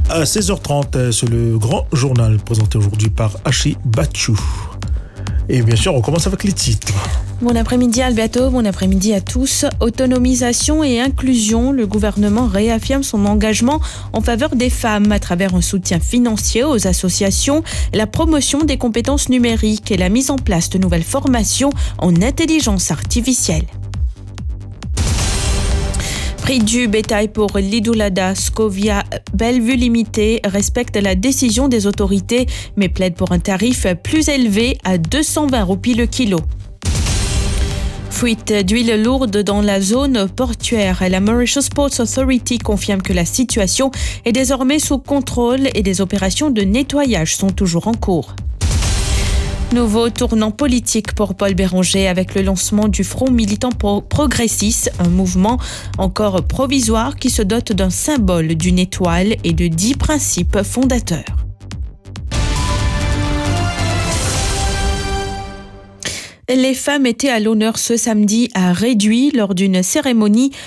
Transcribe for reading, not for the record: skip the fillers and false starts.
à 16h30. C'est le grand journal présenté aujourd'hui par Hachi Batchou. Et bien sûr, on commence avec les titres. Bon après-midi Alberto, bon après-midi à tous. Autonomisation et inclusion, le gouvernement réaffirme son engagement en faveur des femmes à travers un soutien financier aux associations, la promotion des compétences numériques et la mise en place de nouvelles formations en intelligence artificielle. Prix du bétail pour l'Idoulada, Scovia Bellevue Limité respecte la décision des autorités mais plaide pour un tarif plus élevé à 220 roupies le kilo. Fuite d'huile lourde dans la zone portuaire. La Mauritius Ports Authority confirme que la situation est désormais sous contrôle et des opérations de nettoyage sont toujours en cours. Nouveau tournant politique pour Paul Béranger avec le lancement du Front militant progressiste, un mouvement encore provisoire qui se dote d'un symbole, d'une étoile et de 10 principes fondateurs. Les femmes étaient à l'honneur ce samedi à Réduit lors d'une cérémonie